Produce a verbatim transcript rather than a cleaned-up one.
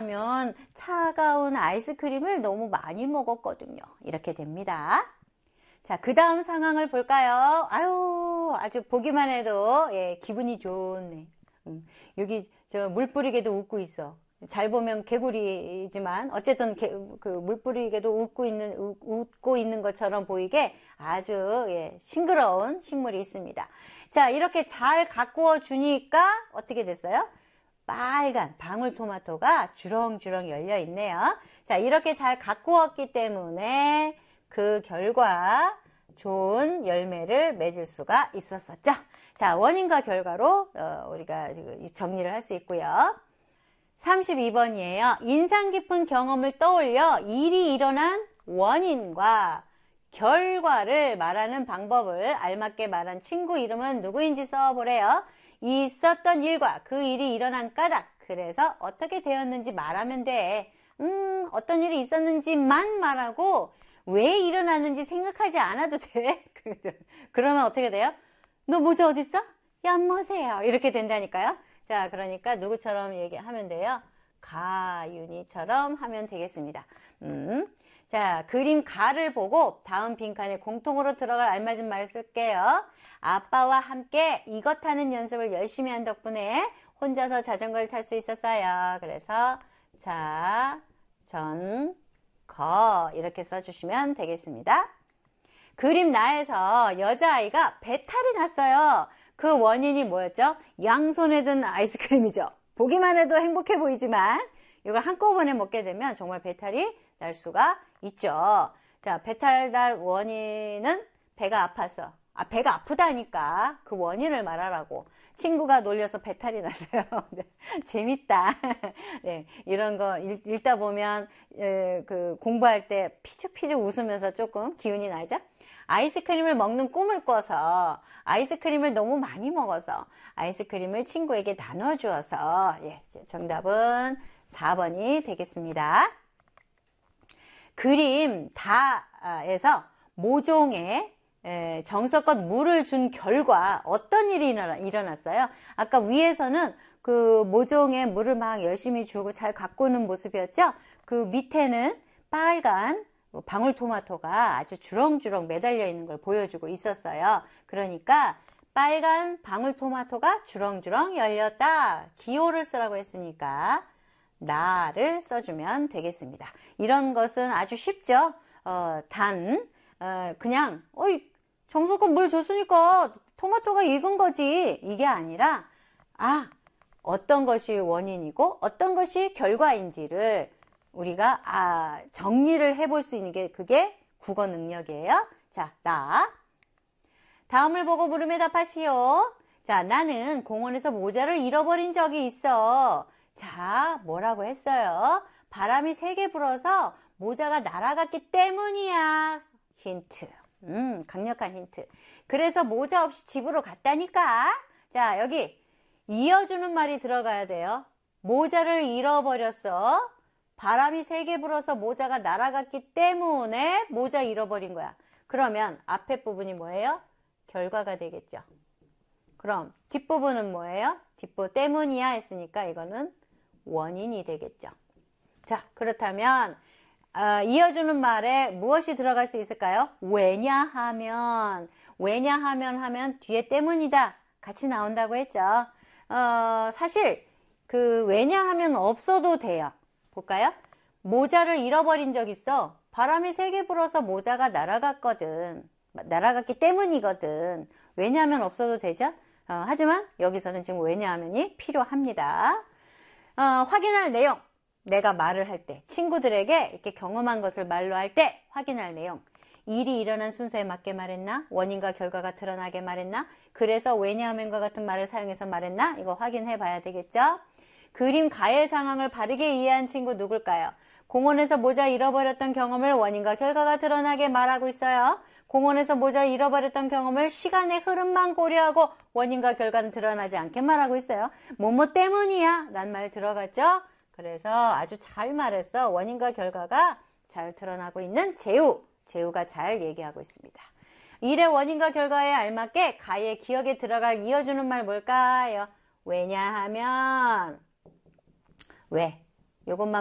왜냐하면 차가운 아이스크림을 너무 많이 먹었거든요. 이렇게 됩니다. 자, 그 다음 상황을 볼까요? 아유, 아주 보기만 해도 예, 기분이 좋네. 음, 여기 저 물 뿌리개도 웃고 있어. 잘 보면 개구리지만 어쨌든 개, 그 물뿌리개도 웃고 있는 웃, 웃고 있는 것처럼 보이게 아주 예, 싱그러운 식물이 있습니다. 자, 이렇게 잘 가꾸어 주니까 어떻게 됐어요? 빨간 방울토마토가 주렁주렁 열려 있네요. 자, 이렇게 잘 가꾸었기 때문에 그 결과 좋은 열매를 맺을 수가 있었었죠. 자, 원인과 결과로 어, 우리가 정리를 할 수 있고요. 삼십이 번이에요. 인상 깊은 경험을 떠올려 일이 일어난 원인과 결과를 말하는 방법을 알맞게 말한 친구 이름은 누구인지 써보래요. 있었던 일과 그 일이 일어난 까닭, 그래서 어떻게 되었는지 말하면 돼. 음, 어떤 일이 있었는지만 말하고 왜 일어났는지 생각하지 않아도 돼. 그러면 어떻게 돼요? 너 모자 어딨어? 얀모세요. 이렇게 된다니까요. 자, 그러니까 누구처럼 얘기하면 돼요? 가윤이처럼 하면 되겠습니다. 음, 자, 그림 가를 보고 다음 빈칸에 공통으로 들어갈 알맞은 말을 쓸게요. 아빠와 함께 이것 타는 연습을 열심히 한 덕분에 혼자서 자전거를 탈 수 있었어요. 그래서 자, 전, 거 이렇게 써주시면 되겠습니다. 그림 나에서 여자아이가 배탈이 났어요. 그 원인이 뭐였죠? 양손에 든 아이스크림이죠. 보기만 해도 행복해 보이지만 이걸 한꺼번에 먹게 되면 정말 배탈이 날 수가 있죠. 자, 배탈 날 원인은 배가 아파서. 아, 배가 아프다니까 그 원인을 말하라고. 친구가 놀려서 배탈이 났어요. 재밌다. 네, 이런 거 읽, 읽다 보면 에, 그 공부할 때 피죽피죽 웃으면서 조금 기운이 나죠? 아이스크림을 먹는 꿈을 꿔서 아이스크림을 너무 많이 먹어서 아이스크림을 친구에게 나눠주어서 예, 정답은 사 번이 되겠습니다. 그림 다에서 모종에 정성껏 물을 준 결과 어떤 일이 일어났어요? 아까 위에서는 그 모종에 물을 막 열심히 주고 잘 가꾸는 모습이었죠? 그 밑에는 빨간 방울토마토가 아주 주렁주렁 매달려 있는 걸 보여주고 있었어요. 그러니까 빨간 방울토마토가 주렁주렁 열렸다. 기호를 쓰라고 했으니까 나를 써주면 되겠습니다. 이런 것은 아주 쉽죠. 어, 단 어, 그냥 어이 정성껏 물 줬으니까 토마토가 익은 거지 이게 아니라 아 어떤 것이 원인이고 어떤 것이 결과인지를 우리가 아, 정리를 해볼 수 있는 게 그게 국어 능력이에요. 자, 나. 다음을 보고 물음에 답하시오. 자, 나는 공원에서 모자를 잃어버린 적이 있어. 자, 뭐라고 했어요? 바람이 세게 불어서 모자가 날아갔기 때문이야. 힌트. 음, 강력한 힌트. 그래서 모자 없이 집으로 갔다니까. 자, 여기 이어주는 말이 들어가야 돼요. 모자를 잃어버렸어. 바람이 세게 불어서 모자가 날아갔기 때문에 모자 잃어버린 거야. 그러면 앞에 부분이 뭐예요? 결과가 되겠죠. 그럼 뒷부분은 뭐예요? 뒷부분 때문이야 했으니까 이거는 원인이 되겠죠. 자, 그렇다면 어, 이어주는 말에 무엇이 들어갈 수 있을까요? 왜냐하면 왜냐하면 하면 뒤에 때문이다 같이 나온다고 했죠. 어, 사실 그 왜냐하면 없어도 돼요. 볼까요? 모자를 잃어버린 적 있어. 바람이 세게 불어서 모자가 날아갔거든. 날아갔기 때문이거든. 왜냐하면 없어도 되죠? 어, 하지만 여기서는 지금 왜냐하면이 필요합니다. 어, 확인할 내용. 내가 말을 할 때, 친구들에게 이렇게 경험한 것을 말로 할 때 확인할 내용. 일이 일어난 순서에 맞게 말했나? 원인과 결과가 드러나게 말했나? 그래서 왜냐하면과 같은 말을 사용해서 말했나? 이거 확인해 봐야 되겠죠? 그림 가의 상황을 바르게 이해한 친구 누굴까요? 공원에서 모자 잃어버렸던 경험을 원인과 결과가 드러나게 말하고 있어요. 공원에서 모자를 잃어버렸던 경험을 시간의 흐름만 고려하고 원인과 결과는 드러나지 않게 말하고 있어요. 뭐뭐 때문이야 라는 말 들어갔죠? 그래서 아주 잘 말했어. 원인과 결과가 잘 드러나고 있는 재우. 재우가 잘 얘기하고 있습니다. 일의 원인과 결과에 알맞게 가의 기억에 들어갈 이어주는 말 뭘까요? 왜냐하면 왜? 요것만